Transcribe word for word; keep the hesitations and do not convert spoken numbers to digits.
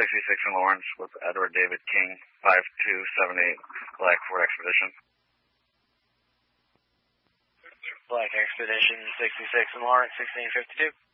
sixty-six in Lawrence with Edward David King, five two seven eight, Black Ford Expedition. Black Expedition sixty-six in Lawrence, sixteen fifty-two.